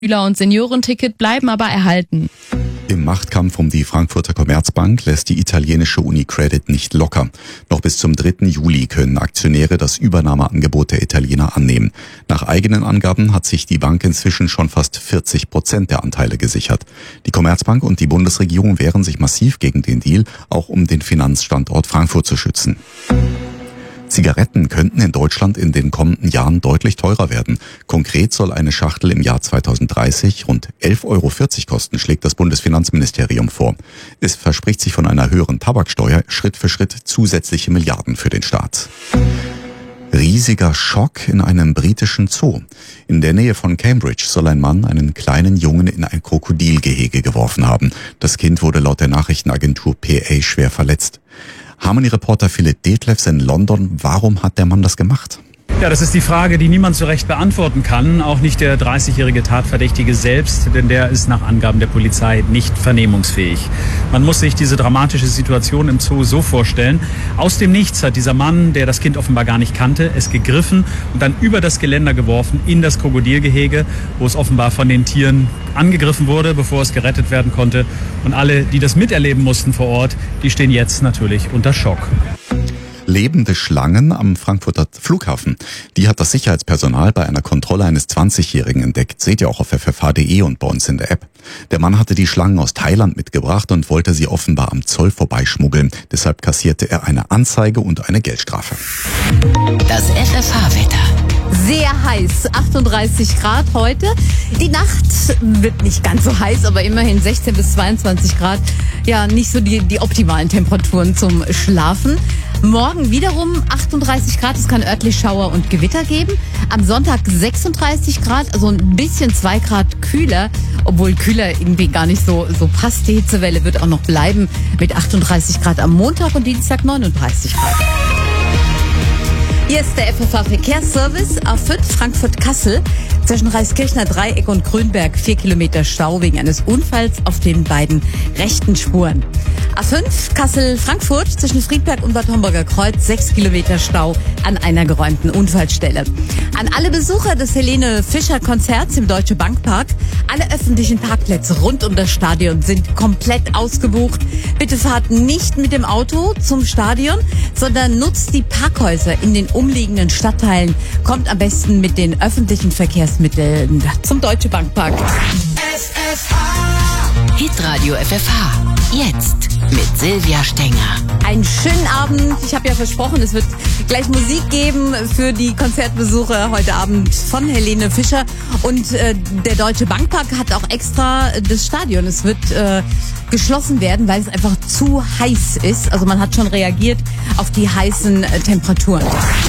Schüler- und Seniorenticket bleiben aber erhalten. Im Machtkampf um die Frankfurter Commerzbank lässt die italienische UniCredit nicht locker. Noch bis zum 3. Juli können Aktionäre das Übernahmeangebot der Italiener annehmen. Nach eigenen Angaben hat sich die Bank inzwischen schon fast 40% der Anteile gesichert. Die Commerzbank und die Bundesregierung wehren sich massiv gegen den Deal, auch um den Finanzstandort Frankfurt zu schützen. Zigaretten könnten in Deutschland in den kommenden Jahren deutlich teurer werden. Konkret soll eine Schachtel im Jahr 2030 rund 11,40 Euro kosten, schlägt das Bundesfinanzministerium vor. Es verspricht sich von einer höheren Tabaksteuer Schritt für Schritt zusätzliche Milliarden für den Staat. Riesiger Schock in einem britischen Zoo. In der Nähe von Cambridge soll ein Mann einen kleinen Jungen in ein Krokodilgehege geworfen haben. Das Kind wurde laut der Nachrichtenagentur PA schwer verletzt. Harmony-Reporter Philipp Detlefs in London. Warum hat der Mann das gemacht? Ja, das ist die Frage, die niemand so recht beantworten kann. Auch nicht der 30-jährige Tatverdächtige selbst, denn der ist nach Angaben der Polizei nicht vernehmungsfähig. Man muss sich diese dramatische Situation im Zoo so vorstellen. Aus dem Nichts hat dieser Mann, der das Kind offenbar gar nicht kannte, es gegriffen und dann über das Geländer geworfen in das Krokodilgehege, wo es offenbar von den Tieren angegriffen wurde, bevor es gerettet werden konnte. Und alle, die das miterleben mussten vor Ort, die stehen jetzt natürlich unter Schock. Lebende Schlangen am Frankfurter Flughafen. Die hat das Sicherheitspersonal bei einer Kontrolle eines 20-Jährigen entdeckt. Seht ihr auch auf ffh.de und bei uns in der App. Der Mann hatte die Schlangen aus Thailand mitgebracht und wollte sie offenbar am Zoll vorbeischmuggeln. Deshalb kassierte er eine Anzeige und eine Geldstrafe. Das FFH-Wetter. Sehr heiß, 38 Grad heute. Die Nacht wird nicht ganz so heiß, aber immerhin 16 bis 22 Grad. Ja, nicht so die optimalen Temperaturen zum Schlafen. Morgen wiederum 38 Grad, es kann örtlich Schauer und Gewitter geben. Am Sonntag 36 Grad, also ein bisschen 2 Grad kühler, obwohl kühler irgendwie gar nicht so passt. Die Hitzewelle wird auch noch bleiben mit 38 Grad am Montag und Dienstag 39 Grad. Hier ist der FFH-Verkehrsservice A5 Frankfurt-Kassel. Zwischen Reiskirchner Dreieck und Grünberg 4 Kilometer Stau wegen eines Unfalls auf den beiden rechten Spuren. A5 Kassel-Frankfurt zwischen Friedberg und Bad Homburger Kreuz 6 Kilometer Stau an einer geräumten Unfallstelle. An alle Besucher des Helene Fischer Konzerts im Deutsche Bankpark. Alle öffentlichen Parkplätze rund um das Stadion sind komplett ausgebucht. Bitte fahrt nicht mit dem Auto zum Stadion, sondern nutzt die Parkhäuser in den umliegenden Stadtteilen. Kommt am besten mit den öffentlichen Verkehrsmitteln zum Deutsche Bankpark. Hitradio FFH. Jetzt mit Silvia Stenger. Einen schönen Abend. Ich habe ja versprochen, es wird gleich Musik geben für die Konzertbesucher heute Abend von Helene Fischer. Und der Deutsche Bankpark hat auch extra das Stadion. Es wird geschlossen werden, weil es einfach zu heiß ist. Also man hat schon reagiert auf die heißen Temperaturen.